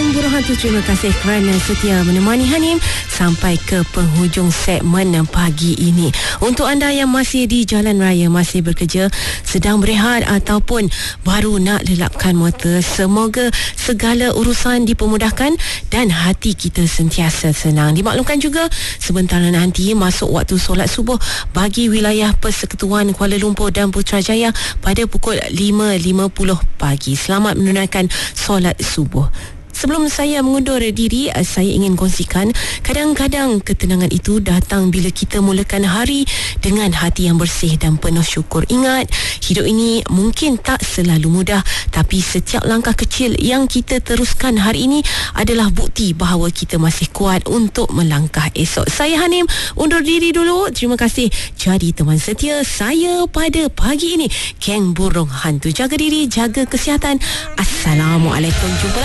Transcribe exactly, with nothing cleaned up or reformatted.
Geng Burung Hantu, terima kasih kerana setia menemani Hanim sampai ke penghujung segmen pagi ini. Untuk anda yang masih di jalan raya, masih bekerja, sedang berehat ataupun baru nak lelapkan motor, semoga segala urusan dipermudahkan dan hati kita sentiasa senang. Dimaklumkan juga sebentar nanti masuk waktu solat subuh bagi wilayah Persekutuan Kuala Lumpur dan Putrajaya pada pukul lima lima puluh pagi. Selamat menunaikan solat subuh. Sebelum saya mengundur diri, saya ingin kongsikan, kadang-kadang ketenangan itu datang bila kita mulakan hari dengan hati yang bersih dan penuh syukur. Ingat, hidup ini mungkin tak selalu mudah, tapi setiap langkah kecil yang kita teruskan hari ini adalah bukti bahawa kita masih kuat untuk melangkah esok. Saya Hanim, undur diri dulu. Terima kasih jadi teman setia saya pada pagi ini. Geng Burung Hantu, jaga diri, jaga kesihatan. Assalamualaikum. Jumpa